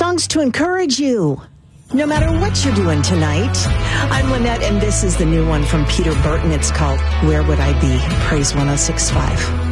songs to encourage you, no matter what you're doing tonight. I'm Lynette, and this is the new one from Peter Burton. It's called Where Would I Be? Praise 106.5.